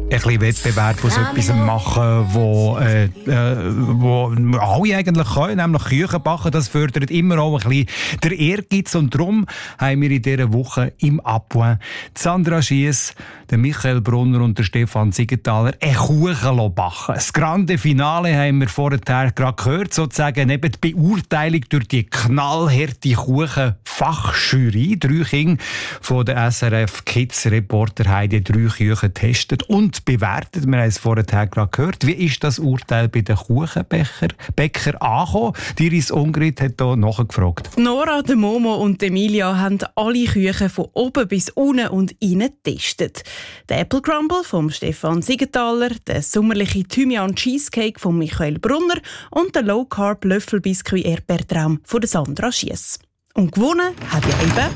bisschen Wettbewerb aus etwas machen, wo alle eigentlich können, nämlich Küchen backen. Das fördert immer auch ein bisschen der Ehrgeiz. Und darum haben wir in dieser Woche im Appoint Sandra Schiess, der Michael Brunner und der Stefan Siegenthaler einen Kuchen backen. Das grande Finale haben wir vorher gerade gehört, sozusagen eben die Beurteilung durch die knallharte Kuchenfachjury. 3 Kinder von der SRF Kids Reporter haben die 3 Küchen getestet und bewertet. Wir haben es vorher gerade gehört. Wie ist das Urteil bei den Kuchenbäcker angekommen? Iris Ungrid hat hier nachgefragt. Nora, der Momo und Emilia haben alle Küchen von oben bis unten und innen getestet. Der Apple Crumble von Stefan Siegenthaler, der sommerliche Thymian Cheesecake von Michael Brunner und der Low Carb Löffelbiskuit Erdbeertraum von Sandra Schiess. Und gewonnen hat ja eben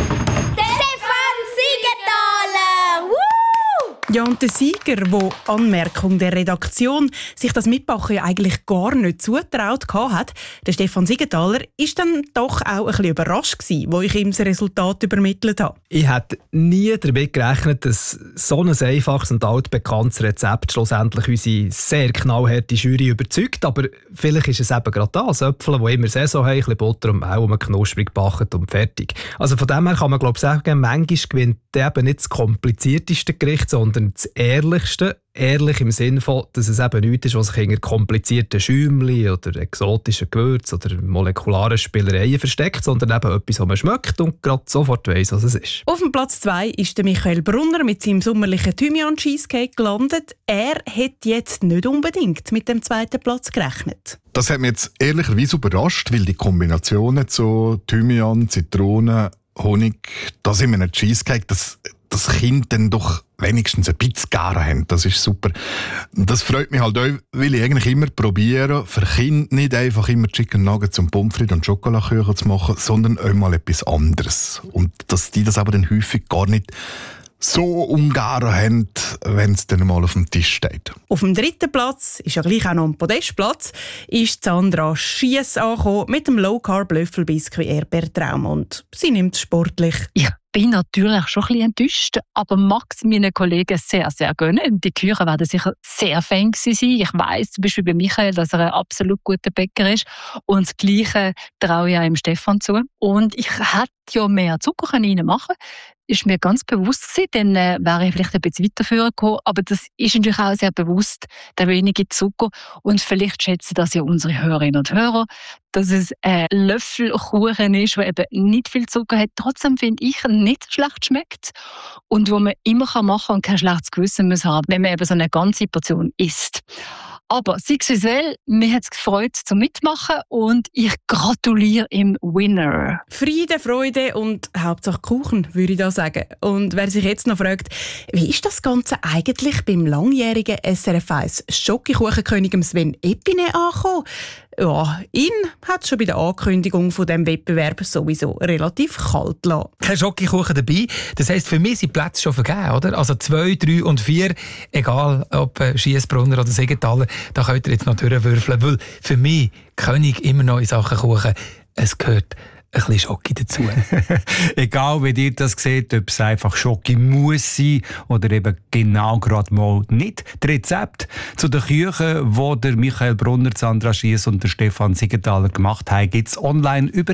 Stefan Siegenthaler! Woo! Ja, und der Sieger, der Anmerkung der Redaktion sich das Mitbachen ja eigentlich gar nicht zutraut hat, der Stefan Siegenthaler, ist dann doch auch ein bisschen überrascht gewesen, als ich ihm das Resultat übermittelt habe. Ich hätte nie damit gerechnet, dass so ein einfaches und altbekanntes Rezept schlussendlich unsere sehr knallharte Jury überzeugt. Aber vielleicht ist es eben gerade das. Äpfel, die immer Saison haben, ein bisschen Butter und Mehl, und man knusprig gebacken und fertig. Also von dem her kann man sagen, manchmal gewinnt eben nicht das komplizierteste Gericht, sondern das ehrlichste. Ehrlich im Sinne von, dass es eben nichts ist, was sich hinter komplizierten Schäumchen oder exotischen Gewürzen oder molekularen Spielereien versteckt, sondern eben etwas, was man schmeckt und gerade sofort weiss, was es ist. Auf dem Platz 2 ist der Michael Brunner mit seinem sommerlichen Thymian Cheesecake gelandet. Er hätte jetzt nicht unbedingt mit dem 2. Platz gerechnet. Das hat mich jetzt ehrlicherweise überrascht, weil die Kombinationen zu Thymian, Zitrone, Honig, das in einem Cheesecake, das Kind dann doch wenigstens ein bisschen garen haben. Das ist super. Das freut mich halt auch, weil ich eigentlich immer probiere, für Kinder nicht einfach immer Chicken Nuggets und Pommes frites und Schokolakuchen zu machen, sondern auch mal etwas anderes. Und dass die das aber dann häufig gar nicht so ungaren haben, wenn es dann mal auf dem Tisch steht. Auf dem 3. Platz, ist ja gleich auch noch ein Podestplatz, ist Sandra Schiess angekommen mit dem Low Carb Löffelbiskuit Erdbeertraum. Und sie nimmt es sportlich. Ich bin natürlich schon ein bisschen enttäuscht, aber mag es meinen Kollegen sehr, sehr gönnen. Die Küchen werden sicher sehr Fan sein. Ich weiss zum Beispiel bei Michael, dass er ein absolut guter Bäcker ist. Und das Gleiche traue ich auch dem Stefan zu. Und ich hätte ja mehr Zucker reinmachen können. Ist mir ganz bewusst gewesen, dann wäre ich vielleicht ein bisschen weiterführen gekommen. Aber das ist natürlich auch sehr bewusst, der wenige Zucker. Und vielleicht schätzen das ja unsere Hörerinnen und Hörer, dass es ein Löffelkuchen ist, der eben nicht viel Zucker hat. Trotzdem finde ich, nicht schlecht schmeckt. Und wo man immer machen kann und kein schlechtes Gewissen muss haben, wenn man eben so eine ganze Portion isst. Aber sei es visuell, mir hat es gefreut zum Mitmachen und ich gratuliere im Winner. Friede, Freude und Hauptsache Kuchen, würde ich da sagen. Und wer sich jetzt noch fragt, wie ist das Ganze eigentlich beim langjährigen SRF 1 Schokokuchenkönig Sven Epine angekommen? Ja, ihn hat es schon bei der Ankündigung von diesem Wettbewerb sowieso relativ kalt gelassen. Kein Schokokuchen dabei. Das heisst, für mich sind die Plätze schon vergeben, oder? Also 2, 3 und 4, egal ob Schiess, Brunner oder Siegenthaler, da könnt ihr jetzt noch durchwürfeln. Weil für mich König immer noch in Sachen Kuchen, es gehört ein bisschen Schoki dazu. Egal, wie ihr das seht, ob es einfach Schoki muss sein oder eben genau gerade mal nicht. Das Rezept zu den Küchen, die der Michael Brunner, Sandra Schiess und der Stefan Siegenthaler gemacht haben, gibt es online über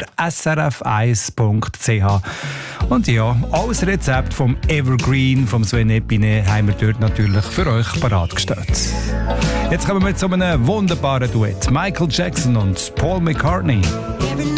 srf1.ch. Und ja, alles Rezept vom Evergreen, vom Sven Epine, haben wir dort natürlich für euch bereitgestellt. Jetzt kommen wir zu einem wunderbaren Duett. Michael Jackson und Paul McCartney.